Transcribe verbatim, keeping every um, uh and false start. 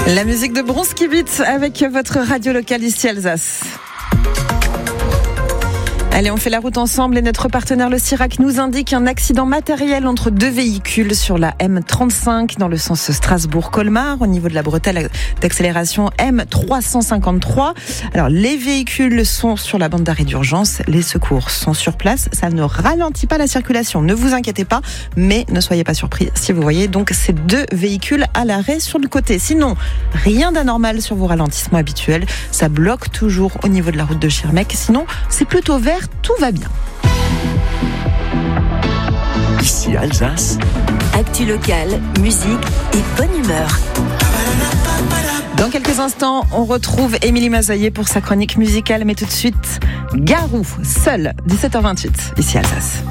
La musique de Bronski Beat avec votre radio locale ici Alsace. Allez, on fait la route ensemble et notre partenaire le Sirac nous indique un accident matériel entre deux véhicules sur la M trente-cinq dans le sens Strasbourg-Colmar au niveau de la bretelle d'accélération M trois cent cinquante-trois. Alors, les véhicules sont sur la bande d'arrêt d'urgence, les secours sont sur place, ça ne ralentit pas la circulation, ne vous inquiétez pas, mais ne soyez pas surpris si vous voyez donc ces deux véhicules à l'arrêt sur le côté. Sinon, rien d'anormal sur vos ralentissements habituels, ça bloque toujours au niveau de la route de Schirmeck, sinon c'est plutôt vert. Tout va bien. Ici Alsace. Actu locale, musique et bonne humeur. Dans quelques instants, on retrouve Émilie Mazoyer pour sa chronique musicale, mais tout de suite, Garou, seul, dix-sept heures vingt-huit, ici Alsace.